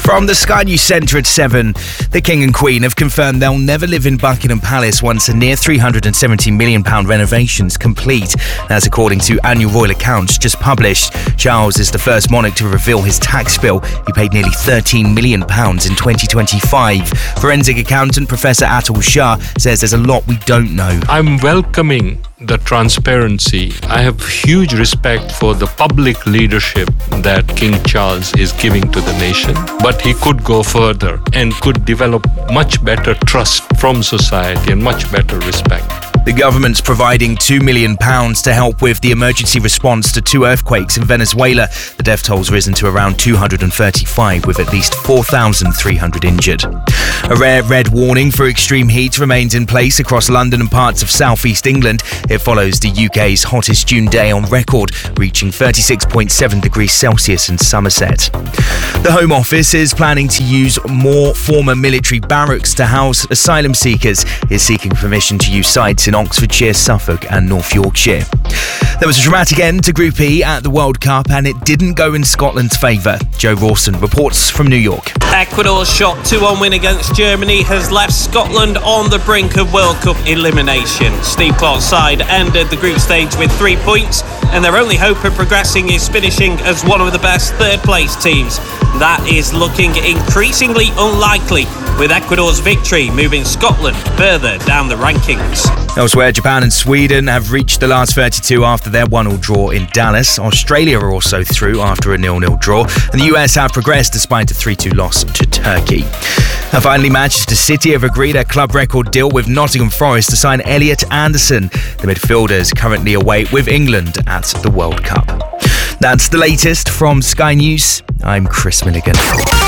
From the Sky News Centre at 7, the King and Queen have confirmed they'll never live in Buckingham Palace once a near £370 million renovation's complete. That's according to annual royal accounts just published. Charles is the first monarch to reveal his tax bill. He paid nearly £13 million in 2025. Forensic accountant Professor Atul Shah says there's a lot we don't know. I'm welcoming the transparency. I have huge respect for the public leadership that King Charles is giving to the nation, but he could go further and could develop much better trust from society and much better respect. The government's providing £2 million to help with the emergency response to 2 earthquakes in Venezuela. The death toll's risen to around 235, with at least 4,300 injured. A rare red warning for extreme heat remains in place across London and parts of southeast England. It follows the UK's hottest June day on record, reaching 36.7 degrees Celsius in Somerset. The Home Office is planning to use more former military barracks to house asylum seekers. It's seeking permission to use sites in Oxfordshire, Suffolk and North Yorkshire. There was a dramatic end to Group E at the World Cup, and it didn't go in Scotland's favour. Joe Rawson reports from New York. Ecuador's shock 2-1 win against Germany has left Scotland on the brink of World Cup elimination. Steve Clarke's side ended the group stage with 3 points, and their only hope of progressing is finishing as one of the best third-place teams. That is looking increasingly unlikely, with Ecuador's victory moving Scotland further down the rankings. Elsewhere, Japan and Sweden have reached the last 32 after their 1-1 draw in Dallas. Australia are also through after a 0-0 draw, and the US have progressed despite a 3-2 loss to Turkey. And finally, Manchester City have agreed a club record deal with Nottingham Forest to sign Elliot Anderson. The midfielder is currently away with England at the World Cup. That's the latest from Sky News. I'm Chris Milligan.